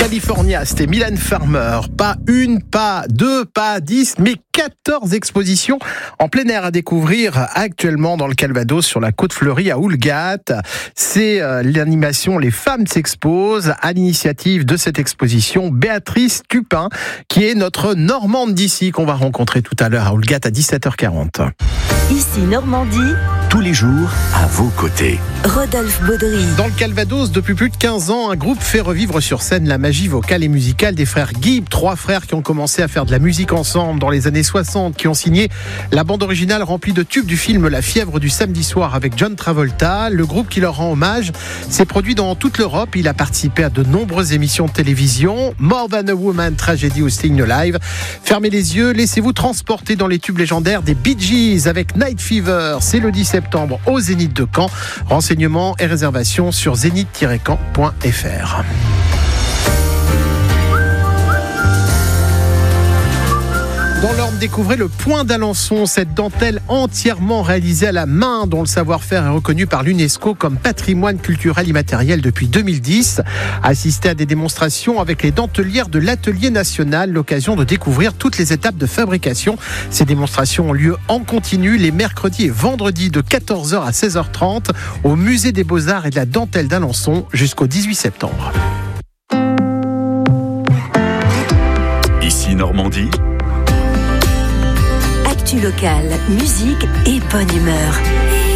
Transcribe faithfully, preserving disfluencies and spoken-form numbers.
California, c'était Mylène Farmer. Pas une, pas deux, pas dix, mais quatorze expositions en plein air à découvrir actuellement dans le Calvados sur la côte fleurie à Houlgat. C'est euh, l'animation Les Femmes s'exposent. À l'initiative de cette exposition, Béatrice Tupin, qui est notre Normande d'ici, qu'on va rencontrer tout à l'heure à Houlgat à dix-sept heures quarante. Ici Normandie, tous les jours à vos côtés. Rodolphe Baudry. Dans le Calvados, depuis plus de quinze ans, un groupe fait revivre sur scène la magie vocale et musicale des frères Gibb. Trois frères qui ont commencé à faire de la musique ensemble dans les années soixante, qui ont signé la bande originale remplie de tubes du film La fièvre du samedi soir avec John Travolta. Le groupe qui leur rend hommage s'est produit dans toute l'Europe. Il a participé à de nombreuses émissions de télévision. More Than a Woman, Tragedy ou Staying Alive. Fermez les yeux, laissez-vous transporter dans les tubes légendaires des Bee Gees avec Night Fever. C'est le dix septembre au Zénith de Caen. Renseignements et réservations sur zénith tiret caen point f r. Dans l'ordre, découvrez le Point d'Alençon, cette dentelle entièrement réalisée à la main, dont le savoir-faire est reconnu par l'UNESCO comme patrimoine culturel immatériel depuis deux mille dix. Assistez à des démonstrations avec les dentelières de l'Atelier National, l'occasion de découvrir toutes les étapes de fabrication. Ces démonstrations ont lieu en continu les mercredis et vendredis de quatorze heures à seize heures trente au Musée des Beaux-Arts et de la Dentelle d'Alençon jusqu'au dix-huit septembre. Ici Normandie. Actu locale, musique et bonne humeur.